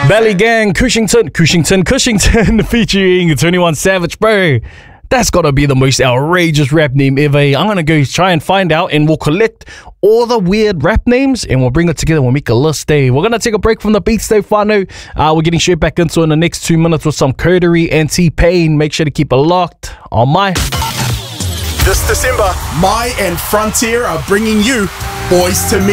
Belly Gang, Cushington, featuring 21 Savage, bro. That's gotta be the most outrageous rap name ever. I'm gonna go try and find out, and we'll collect all the weird rap names and we'll bring it together. We'll make a list. We're gonna take a break from the beats, whānau. We're getting straight back into in the next 2 minutes with some Coterie and T-Pain. Make sure to keep it locked on my. This December, My and Frontier are bringing you Boys to Men.